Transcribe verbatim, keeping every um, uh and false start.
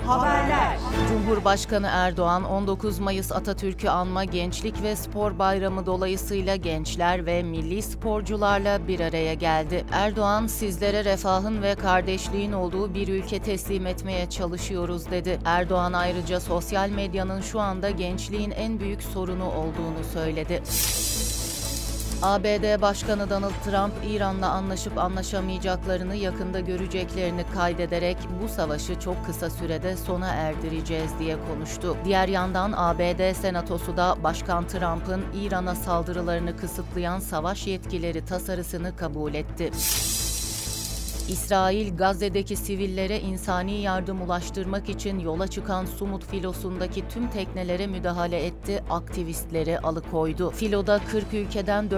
Haberler. Cumhurbaşkanı Erdoğan, on dokuz Mayıs Atatürk'ü anma Gençlik ve Spor Bayramı dolayısıyla gençler ve milli sporcularla bir araya geldi. Erdoğan, sizlere refahın ve kardeşliğin olduğu bir ülke teslim etmeye çalışıyoruz dedi. Erdoğan ayrıca sosyal medyanın şu anda gençliğin en büyük sorunu olduğunu söyledi. A B D Başkanı Donald Trump, İran'la anlaşıp anlaşamayacaklarını yakında göreceklerini kaydederek bu savaşı çok kısa sürede sona erdireceğiz diye konuştu. Diğer yandan A B D Senatosu da Başkan Trump'ın İran'a saldırılarını kısıtlayan savaş yetkileri tasarısını kabul etti. İsrail, Gazze'deki sivillere insani yardım ulaştırmak için yola çıkan Sumut filosundaki tüm teknelere müdahale etti, aktivistleri alıkoydu. Filoda kırk ülkeden